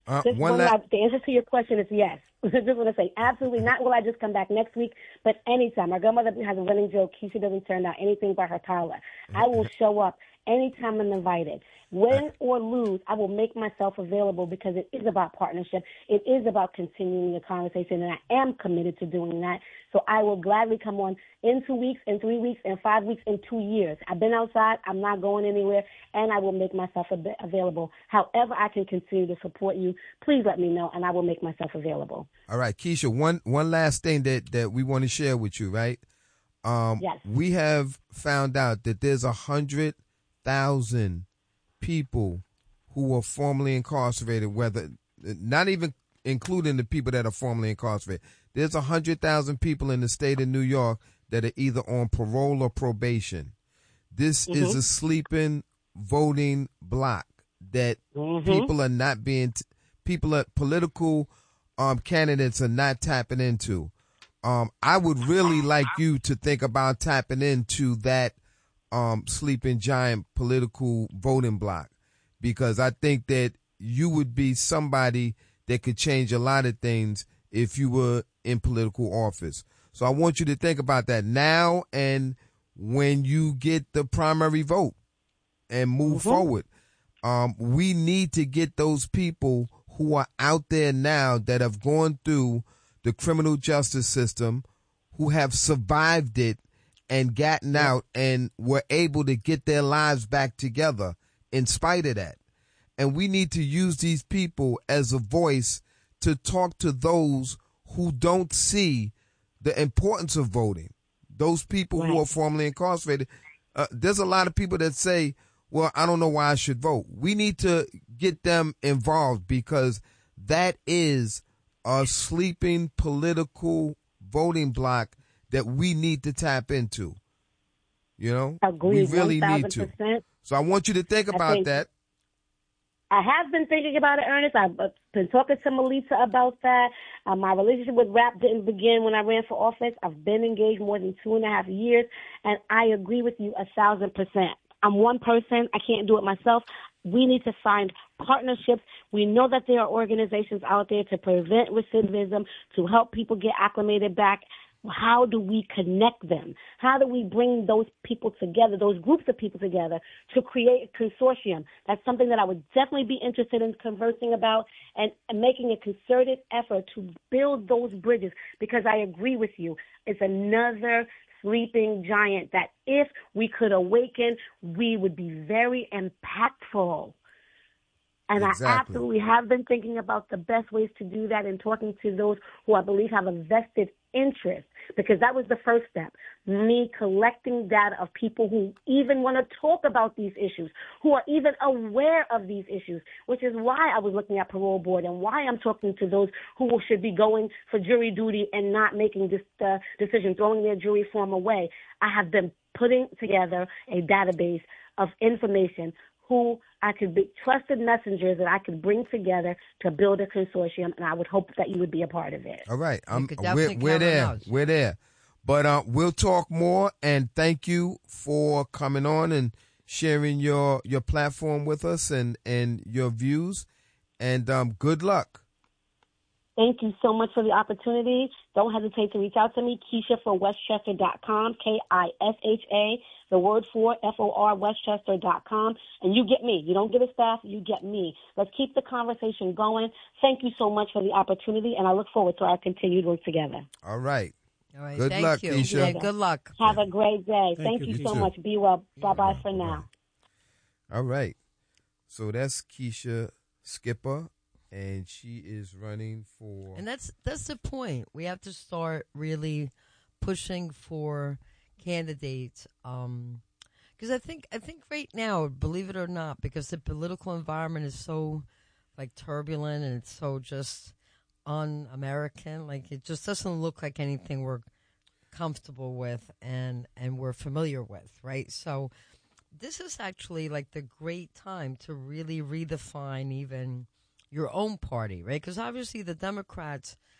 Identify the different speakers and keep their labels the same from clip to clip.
Speaker 1: The answer to your question is yes. Just want to say, absolutely not will I just come back next week, but anytime. My grandmother has a running joke, Keisha doesn't turn down anything but her parlor. I will show up anytime I'm invited. Win or lose, I will make myself available because it is about partnership. It is about continuing the conversation, and I am committed to doing that. So I will gladly come on in 2 weeks, in 3 weeks, in 5 weeks, in 2 years. I've been outside. I'm not going anywhere, and I will make myself available. However I can continue to support you, please let me know, and I will make myself available.
Speaker 2: All right, Keisha, one last thing that we want to share with you, right?
Speaker 1: Yes.
Speaker 2: We have found out that there's 100,000 people who are formerly incarcerated, whether not even including the people that are formerly incarcerated. There's 100,000 people in the state of New York that are either on parole or probation. This is a sleeping voting block that people are not being, political candidates are not tapping into. I would really like you to think about tapping into that sleeping giant political voting block, because I think that you would be somebody that could change a lot of things if you were in political office. So I want you to think about that now and when you get the primary vote and move forward. We need to get those people who are out there now that have gone through the criminal justice system, who have survived it and gotten out and were able to get their lives back together in spite of that. And we need to use these people as a voice to talk to those who don't see the importance of voting. Those people who are formerly incarcerated. There's a lot of people that say, well, I don't know why I should vote. We need to get them involved because that is a sleeping political voting block that we need to tap into. You know,
Speaker 1: Agreed,
Speaker 2: we really
Speaker 1: 1,000%.
Speaker 2: need to. So I want you to think about that.
Speaker 1: I have been thinking about it, Ernest. I've been talking to Melissa about that. My relationship with rap didn't begin when I ran for office. I've been engaged more than 2.5 years, and I agree with you 1,000%. I'm one person. I can't do it myself. We need to find partnerships. We know that there are organizations out there to prevent recidivism, to help people get acclimated back. How do we connect them? How do we bring those people together, those groups of people together to create a consortium? That's something that I would definitely be interested in conversing about and making a concerted effort to build those bridges, because I agree with you. It's another sleeping giant that if we could awaken, we would be very impactful. And I absolutely have been thinking about the best ways to do that and talking to those who I believe have a vested interest, because that was the first step, me collecting data of people who even want to talk about these issues, who are even aware of these issues, which is why I was looking at parole board and why I'm talking to those who should be going for jury duty and not making this decision, throwing their jury form away. I have been putting together a database of information who I could be trusted messengers that I could bring together to build a consortium, and I would hope that you would be a part of it.
Speaker 2: All right. We're there. We're there. But we'll talk more, and thank you for coming on and sharing your platform with us and your views, and good luck.
Speaker 1: Thank you so much for the opportunity. Don't hesitate to reach out to me, KeishaforWestchester.com, KISHA, the word for FOR, Westchester.com. And you get me. You don't get a staff, you get me. Let's keep the conversation going. Thank you so much for the opportunity, and I look forward to our continued work together.
Speaker 2: All right.
Speaker 3: Good luck,
Speaker 2: you. Keisha.
Speaker 3: Yeah, good luck.
Speaker 1: Have a great day. Thank you so much. Be well. Bye-bye for now.
Speaker 2: All right. So that's Keisha Skipper. And she is running for...
Speaker 3: And that's the point. We have to start really pushing for candidates. Because I think right now, believe it or not, because the political environment is so like turbulent and it's so just un-American, like it just doesn't look like anything we're comfortable with and we're familiar with, right? So this is actually like the great time to really redefine even your own party, right? Because obviously the Democrats,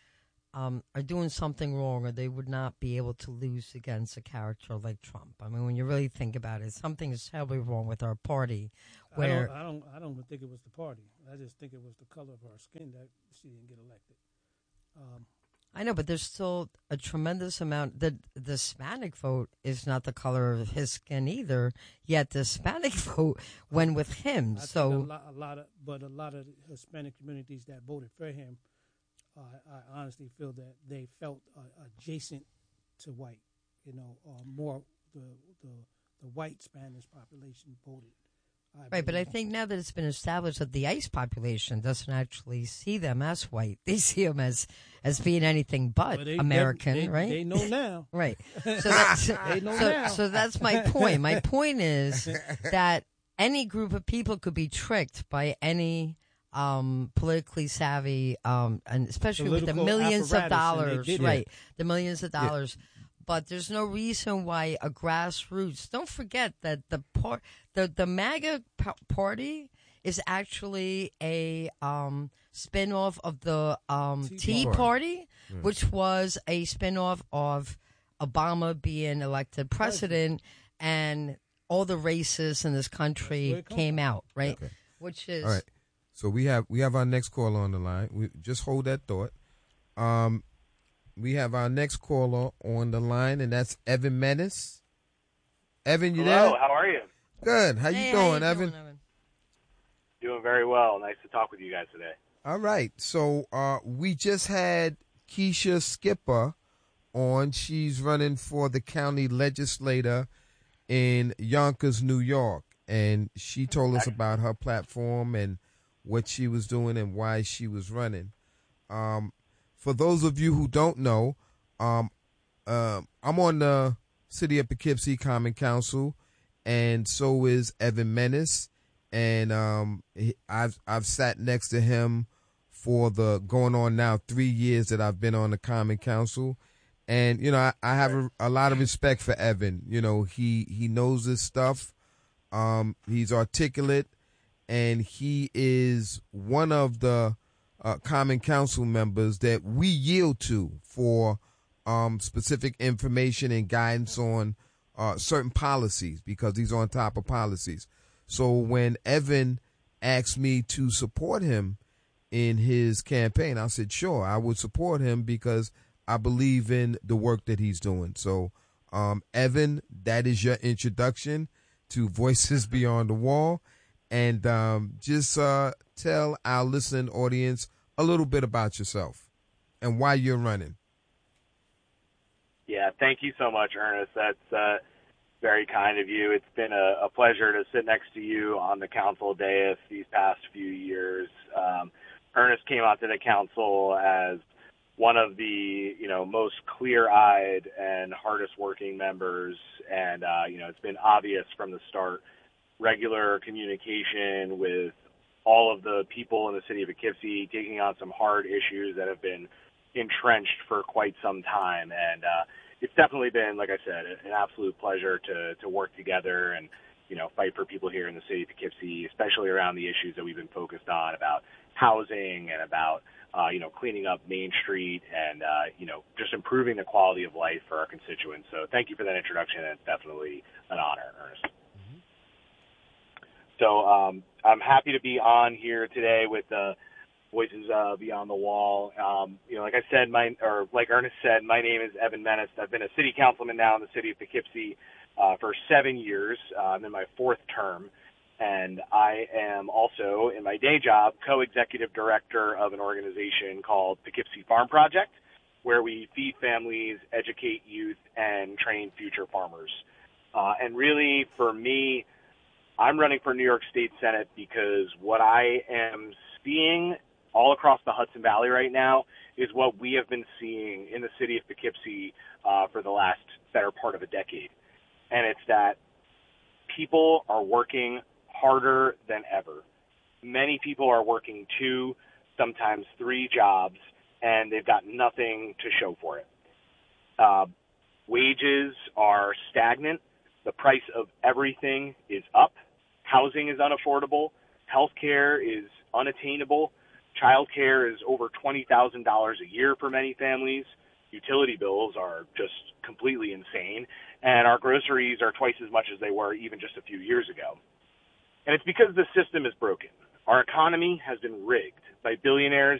Speaker 3: are doing something wrong, or they would not be able to lose against a character like Trump. I mean, when you really think about it, something is terribly wrong with our party. Where
Speaker 4: I don't think it was the party. I just think it was the color of her skin that she didn't get elected.
Speaker 3: I know, but there's still a tremendous amount. The Hispanic vote is not the color of his skin either. Yet the Hispanic vote went with him.
Speaker 4: I
Speaker 3: so
Speaker 4: think a lot of Hispanic communities that voted for him, I honestly feel that they felt adjacent to white. More the white Spanish population voted.
Speaker 3: Right, but I think now that it's been established that the ICE population doesn't actually see them as white, they see them as being anything but American, right?
Speaker 4: They know now,
Speaker 3: right? So that's
Speaker 4: they know now.
Speaker 3: So that's my point. My point is that any group of people could be tricked by any politically savvy, and especially with the millions of dollars, right? The millions of dollars. Yeah. But there's no reason why a grassroots. Don't forget that the MAGA party is actually a spinoff of the Tea Party, which was a spinoff of Obama being elected president, and all the racists in this country came out, right? Okay. Which is
Speaker 2: all right. So we have our next caller on the line. We just hold that thought. We have our next caller on the line, and that's Evan Menace. Evan, you there?
Speaker 5: Hello, how are you?
Speaker 2: Good. How you doing, Evan?
Speaker 5: Doing very well. Nice to talk with you guys today.
Speaker 2: All right. So we just had Keisha Skipper on. She's running for the county legislator in Yonkers, New York, and she told us about her platform and what she was doing and why she was running. For those of you who don't know, I'm on the City of Poughkeepsie Common Council, and so is Evan Menace. And I've sat next to him for the going on now 3 years that I've been on the Common Council. And, I have a lot of respect for Evan. He knows his stuff. He's articulate, and he is one of the Common Council members that we yield to for specific information and guidance on certain policies, because he's on top of policies. So when Evan asked me to support him in his campaign, I said, sure, I would support him because I believe in the work that he's doing. So, Evan, that is your introduction to Voices Beyond the Wall. And just tell our listening audience a little bit about yourself and why you're running.
Speaker 5: Yeah, thank you so much, Ernest. That's very kind of you. It's been a pleasure to sit next to you on the council dais these past few years. Ernest came onto the council as one of the, most clear-eyed and hardest-working members, and, it's been obvious from the start, regular communication with all of the people in the city of Poughkeepsie, taking on some hard issues that have been entrenched for quite some time. And it's definitely been, like I said, an absolute pleasure to work together and, fight for people here in the city of Poughkeepsie, especially around the issues that we've been focused on about housing and about, cleaning up Main Street and, just improving the quality of life for our constituents. So thank you for that introduction. It's definitely an honor, Ernest. So I'm happy to be on here today with Voices Beyond the Wall. Like I said, like Ernest said, my name is Evan Menace. I've been a city councilman now in the city of Poughkeepsie for 7 years. I'm in my fourth term, and I am also, in my day job, co-executive director of an organization called Poughkeepsie Farm Project, where we feed families, educate youth, and train future farmers. And really, for me, I'm running for New York State Senate because what I am seeing all across the Hudson Valley right now is what we have been seeing in the city of Poughkeepsie for the last better part of a decade. And it's that people are working harder than ever. Many people are working 2, sometimes 3 jobs, and they've got nothing to show for it. Wages are stagnant. The price of everything is up. Housing is unaffordable. Healthcare is unattainable. Childcare is over $20,000 a year for many families. Utility bills are just completely insane. And our groceries are twice as much as they were even just a few years ago. And it's because the system is broken. Our economy has been rigged by billionaires